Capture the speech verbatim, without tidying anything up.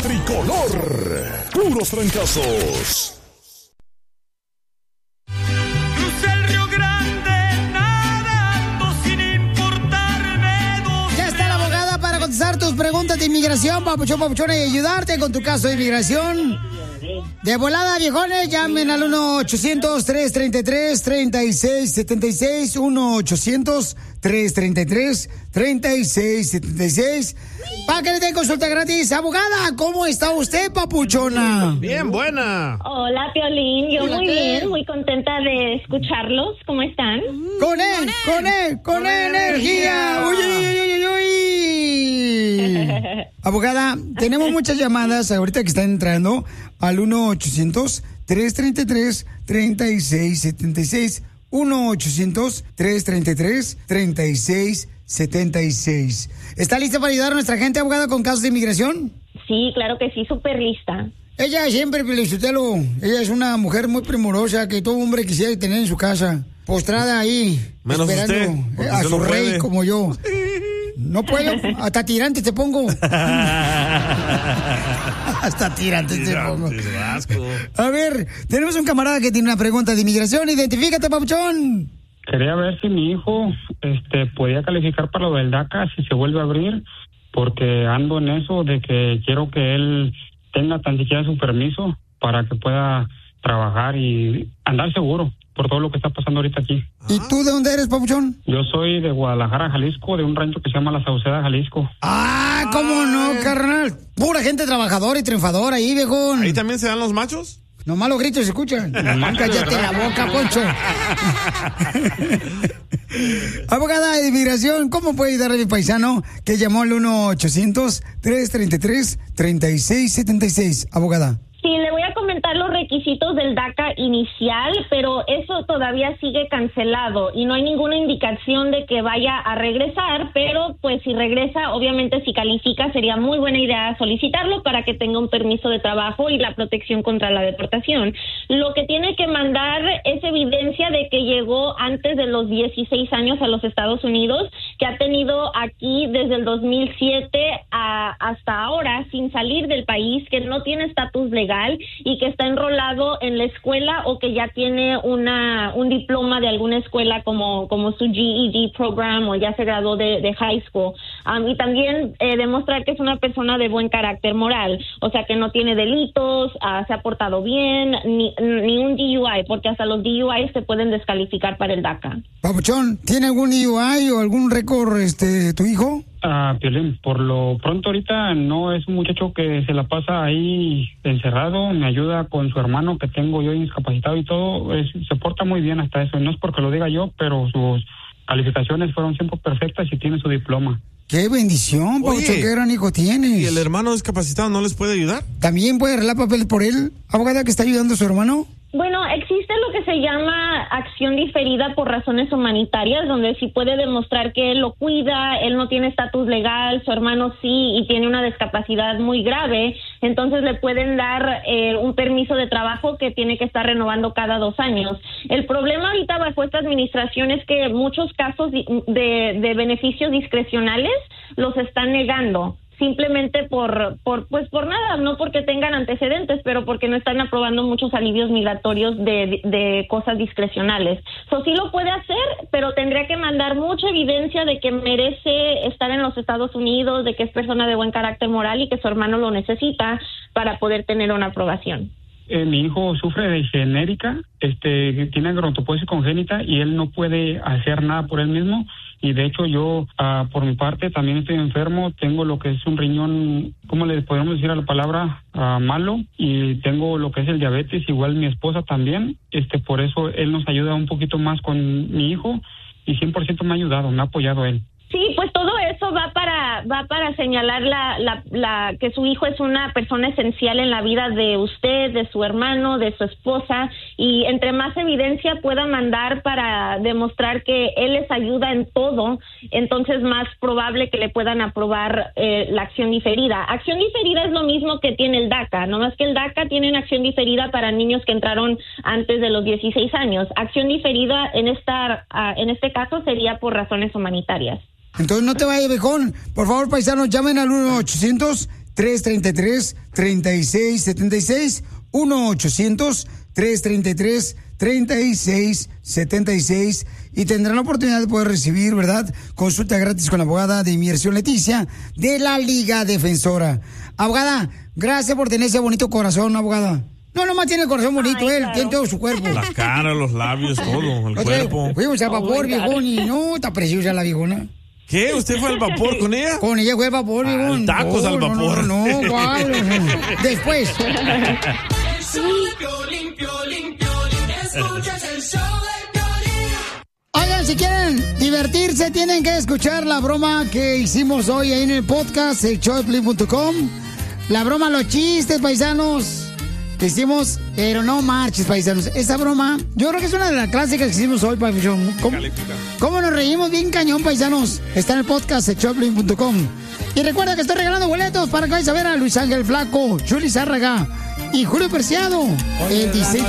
tricolor. Puros trancazos. Tus preguntas de inmigración, papuchón, papuchona, y ayudarte con tu caso de inmigración. De volada, viejones, llamen al uno ochocientos, tres treinta y tres, treinta y seis setenta y seis, uno ochocientos, tres treinta y tres, treinta y seis setenta y seis, para que le den consulta gratis. Abogada, ¿cómo está usted, papuchona? Bien, buena. Hola, Piolín, yo Hola, muy ¿qué? bien, muy contenta de escucharlos. ¿Cómo están? Con él, con él, con, con energía. Uy, uy, uy, uy, uy. Abogada, tenemos muchas llamadas ahorita que están entrando al uno ochocientos, tres treinta y tres, treinta y seis setenta y seis. uno ochocientos, tres treinta y tres, treinta y seis setenta y seis. ¿Está lista para ayudar a nuestra gente, abogada, con casos de inmigración? Sí, claro que sí, súper lista. Ella siempre, Felicitelo, ella es una mujer muy primorosa que todo hombre quisiera tener en su casa, postrada ahí, menos esperando usted, a su no rey puede. como yo. No puedo, hasta tirante te pongo. Hasta tirante te pongo. A ver, tenemos un camarada que tiene una pregunta de inmigración. Identifícate, papuchón. Quería ver si mi hijo este, podía calificar para lo del DACA si se vuelve a abrir, porque ando en eso de que quiero que él tenga tan siquiera su permiso para que pueda trabajar y andar seguro por todo lo que está pasando ahorita aquí. ¿Y tú de dónde eres, papuchón? Yo soy de Guadalajara, Jalisco, de un rancho que se llama La Sauceda, Jalisco. Ah, ¿cómo no, carnal? Pura gente trabajadora y triunfadora ahí, viejón. ¿Ahí también se dan los machos? Nomás los gritos se escuchan. Cállate la boca, Poncho. Abogada de inmigración, ¿cómo puede ayudar a mi paisano que llamó al uno ochocientos, tres treinta y tres, treinta y seis setenta y seis? Abogada. Sí, le voy a comentar los requisitos del DACA inicial, pero eso todavía sigue cancelado y no hay ninguna indicación de que vaya a regresar, pero pues si regresa, obviamente si califica, sería muy buena idea solicitarlo para que tenga un permiso de trabajo y la protección contra la deportación. Lo que tiene que mandar es evidencia de que llegó antes de los dieciséis años a los Estados Unidos, que ha tenido aquí desde el dos mil siete a, hasta ahora sin salir del país, que no tiene estatus legal y que está enrolado en la escuela o que ya tiene una un diploma de alguna escuela como como su G E D program o ya se graduó de, de high school. Um, y también eh, demostrar que es una persona de buen carácter moral, o sea que no tiene delitos, uh, se ha portado bien, ni, ni un D U I, porque hasta los D U I se pueden descalificar para el DACA. Papuchón, ¿tiene algún D U I o algún récord este tu hijo? Ah, Piolín, por lo pronto ahorita no es un muchacho que se la pasa ahí encerrado, me ayuda con su hermano que tengo yo incapacitado y todo, es, se porta muy bien hasta eso, no es porque lo diga yo, pero sus calificaciones fueron siempre perfectas y tiene su diploma. ¡Qué bendición, Papuchón! ¿Qué gran hijo tienes? ¿Y el hermano discapacitado no les puede ayudar? ¿También puede arreglar papeles por él? ¿Abogada que está ayudando a su hermano? Bueno, existe lo que se llama acción diferida por razones humanitarias, donde sí puede demostrar que él lo cuida, él no tiene estatus legal, su hermano sí, y tiene una discapacidad muy grave, entonces le pueden dar eh, un permiso de trabajo que tiene que estar renovando cada dos años. El problema ahorita bajo esta administración es que muchos casos de, de, de beneficios discrecionales los están negando. Simplemente por, por, pues por nada, no porque tengan antecedentes, pero porque no están aprobando muchos alivios migratorios de, de, de cosas discrecionales. Eso sí lo puede hacer, pero tendría que mandar mucha evidencia de que merece estar en los Estados Unidos, de que es persona de buen carácter moral y que su hermano lo necesita para poder tener una aprobación. Eh, mi hijo sufre de genérica, este, tiene gerontopoiesis congénita y él no puede hacer nada por él mismo. Y de hecho yo, uh, por mi parte, también estoy enfermo, tengo lo que es un riñón, ¿cómo le podemos decir a la palabra? Uh, malo, y tengo lo que es el diabetes, igual mi esposa también, este, por eso él nos ayuda un poquito más con mi hijo y cien por ciento me ha ayudado, me ha apoyado él. Sí, pues todo eso va para va para señalar la, la, la que su hijo es una persona esencial en la vida de usted, de su hermano, de su esposa, y entre más evidencia pueda mandar para demostrar que él les ayuda en todo, entonces más probable que le puedan aprobar eh, la acción diferida. Acción diferida es lo mismo que tiene el DACA, nomás que el DACA tiene una acción diferida para niños que entraron antes de los dieciséis años. Acción diferida en esta uh, en este caso sería por razones humanitarias. Entonces no te vayas, viejón. Por favor, paisanos, llamen al uno ochocientos, tres tres tres, tres seis siete seis. uno ochocientos, tres tres tres, tres seis siete seis. Y tendrán la oportunidad de poder recibir, ¿verdad?, consulta gratis con la abogada de inmigración Leticia de la Liga Defensora. Abogada, gracias por tener ese bonito corazón, abogada. No, nomás tiene el corazón bonito. Ay, él claro. Tiene todo su cuerpo. La cara, los labios, todo, el Otra, cuerpo. Fuimos al vapor, oh, viejón, y no, está preciosa la viejona. ¿Qué? ¿Usted fue al vapor con ella? Con ella fue al vapor, viejón. Ah, tacos oh, al vapor. No, no, no, wow. Después. Limpio, limpio, limpio, escuchas el show de Piolín. Oigan, si quieren divertirse, tienen que escuchar la broma que hicimos hoy ahí en el podcast, el show de piolín punto com. La broma, los chistes, paisanos. Que hicimos, pero no marches, paisanos. Esa broma, yo creo que es una de las clásicas que hicimos hoy, paisanos. ¿Cómo, ¿Cómo nos reímos bien cañón, paisanos? Está en el podcast, el show de piolín punto com. Y recuerda que estoy regalando boletos para que vayas a ver a Luis Ángel Flaco, Juli Zárraga y Julio Preciado el dieciséis